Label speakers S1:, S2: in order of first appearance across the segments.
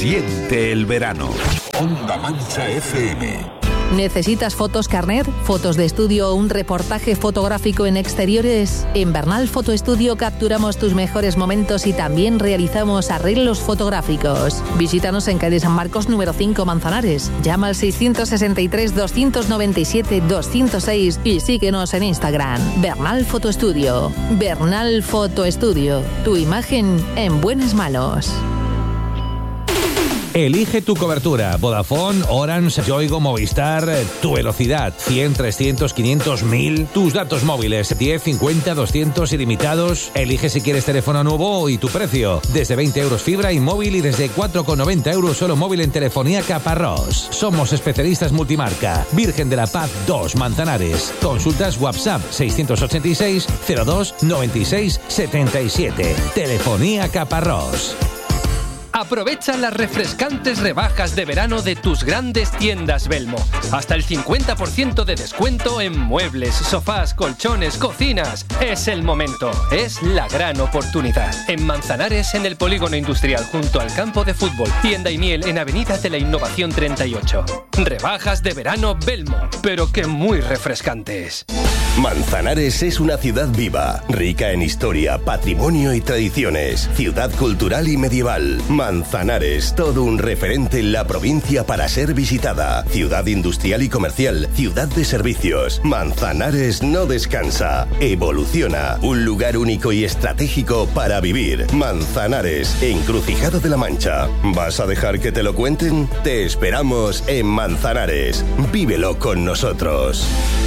S1: Siente el verano. Onda Mancha FM.
S2: ¿Necesitas fotos carnet, fotos de estudio o un reportaje fotográfico en exteriores? En Bernal Photo Studio capturamos tus mejores momentos y también realizamos arreglos fotográficos. Visítanos en calle San Marcos número 5 Manzanares. Llama al 663-297-206 y síguenos en Instagram. Bernal Photo Studio. Bernal Photo Studio. Tu imagen en buenas manos.
S3: Elige tu cobertura. Vodafone, Orange, Yoigo, Movistar. Tu velocidad. 100, 300, 500, 1000. Tus datos móviles. 10, 50, 200 ilimitados. Elige si quieres teléfono nuevo y tu precio. Desde 20 euros fibra y móvil y desde 4,90 euros solo móvil en telefonía Caparrós. Somos especialistas multimarca. Virgen de la Paz 2, Manzanares. Consultas WhatsApp 686 02 96 77. Telefonía Caparrós.
S4: Aprovecha las refrescantes rebajas de verano de tus grandes tiendas Belmo. Hasta el 50% de descuento en muebles, sofás, colchones, cocinas. Es el momento, es la gran oportunidad. En Manzanares, en el Polígono Industrial, junto al campo de fútbol. Tienda y miel en Avenida de la Innovación 38. Rebajas de verano Belmo, pero que muy refrescantes.
S5: Manzanares es una ciudad viva, rica en historia, patrimonio y tradiciones. Ciudad cultural y medieval. Manzanares, todo un referente en la provincia para ser visitada. Ciudad industrial y comercial, ciudad de servicios. Manzanares no descansa, evoluciona. Un lugar único y estratégico para vivir. Manzanares, encrucijada de la Mancha. ¿Vas a dejar que te lo cuenten? Te esperamos en Manzanares. Vívelo con nosotros.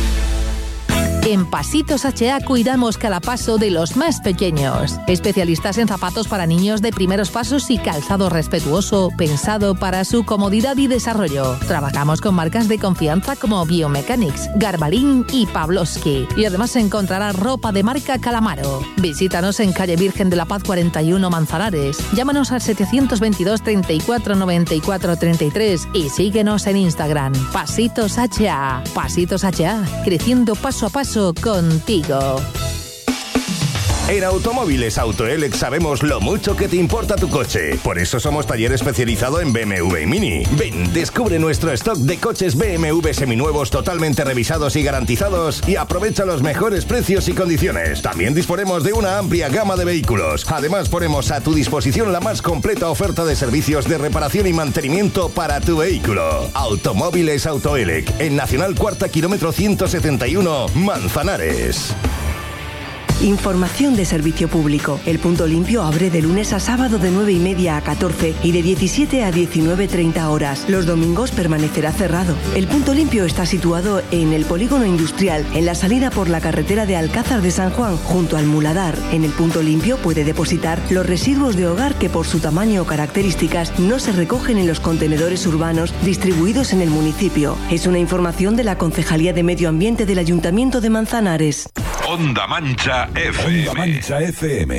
S2: En Pasitos H.A. cuidamos cada paso de los más pequeños. Especialistas en zapatos para niños de primeros pasos y calzado respetuoso, pensado para su comodidad y desarrollo. Trabajamos con marcas de confianza como Biomechanics, Garbalín y Pavlovsky. Y además encontrarás ropa de marca Calamaro. Visítanos en calle Virgen de la Paz 41 Manzanares. Llámanos al 722 34 94 33 y síguenos en Instagram. Pasitos H.A. Pasitos H.A. Creciendo paso a paso contigo.
S5: En Automóviles Autoelec sabemos lo mucho que te importa tu coche. Por eso somos taller especializado en BMW y Mini. Ven, descubre nuestro stock de coches BMW seminuevos totalmente revisados y garantizados y aprovecha los mejores precios y condiciones. También disponemos de una amplia gama de vehículos. Además ponemos a tu disposición la más completa oferta de servicios de reparación y mantenimiento para tu vehículo. Automóviles Autoelec, en Nacional Cuarta, kilómetro 171, Manzanares.
S6: Información de servicio público. El Punto Limpio abre de lunes a sábado de 9:30 a 14 y de 17 a 19:30 horas. Los domingos permanecerá cerrado. El Punto Limpio está situado en el Polígono Industrial, en la salida por la carretera de Alcázar de San Juan, junto al Muladar. En el Punto Limpio puede depositar los residuos de hogar que por su tamaño o características no se recogen en los contenedores urbanos distribuidos en el municipio. Es una información de la Concejalía de Medio Ambiente del Ayuntamiento de Manzanares.
S1: Onda Mancha FM. Onda Mancha FM.